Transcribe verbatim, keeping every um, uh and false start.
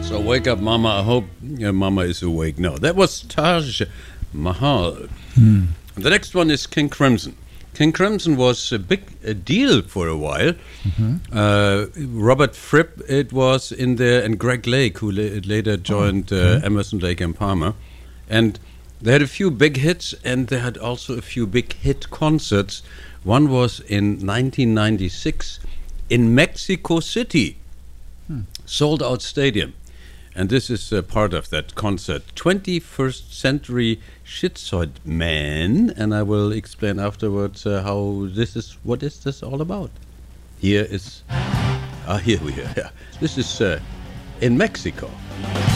So wake up, Mama. I hope your Mama is awake. No, that was Taj Mahal. Hmm. The next one is King Crimson. King Crimson was a big a deal for a while. Mm-hmm. Uh, Robert Fripp, it was in there, and Greg Lake, who la- later joined Oh, okay. uh, Emerson, Lake and Palmer. And they had a few big hits, and they had also a few big hit concerts. One was in nineteen ninety-six in Mexico City, Hmm. sold out stadium. And this is uh, part of that concert, twenty-first Century Schizoid Man, and I will explain afterwards uh, how this is, what is this all about. Here is, ah, here we are, yeah. This is uh, in Mexico.